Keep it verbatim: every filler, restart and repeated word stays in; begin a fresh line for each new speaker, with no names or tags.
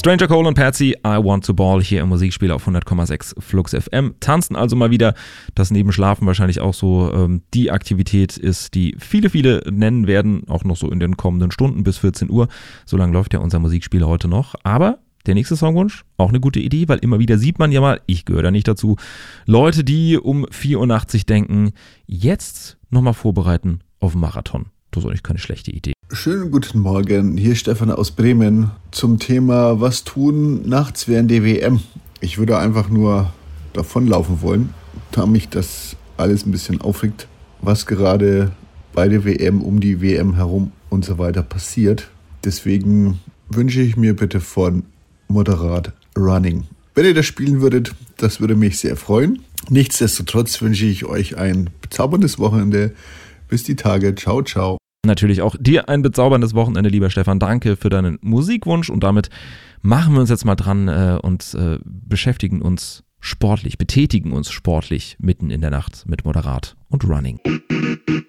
Stranger Cole und Patsy, I Want to Ball hier im Musikspiel auf hundert Komma sechs Flux F M. Tanzen also mal wieder, das neben Schlafen wahrscheinlich auch so ähm, die Aktivität ist, die viele, viele nennen werden, auch noch so in den kommenden Stunden bis vierzehn Uhr. So lange läuft ja unser Musikspiel heute noch. Aber der nächste Songwunsch, auch eine gute Idee, weil immer wieder sieht man ja mal, ich gehöre da nicht dazu, Leute, die um vier Uhr nachts denken, jetzt nochmal vorbereiten auf einen Marathon. Das ist eigentlich keine schlechte Idee.
Schönen guten Morgen, hier ist Stefan aus Bremen zum Thema was tun nachts während der W M. Ich würde einfach nur davonlaufen wollen, da mich das alles ein bisschen aufregt, was gerade bei der W M, um die W M herum und so weiter passiert. Deswegen wünsche ich mir bitte von Moderat Running. Wenn ihr das spielen würdet, das würde mich sehr freuen. Nichtsdestotrotz wünsche ich euch ein bezauberndes Wochenende. Bis die Tage. Ciao, ciao.
Natürlich auch dir ein bezauberndes Wochenende, lieber Stefan. Danke für deinen Musikwunsch und damit machen wir uns jetzt mal dran äh, und äh, beschäftigen uns sportlich, betätigen uns sportlich mitten in der Nacht mit Moderat und Running.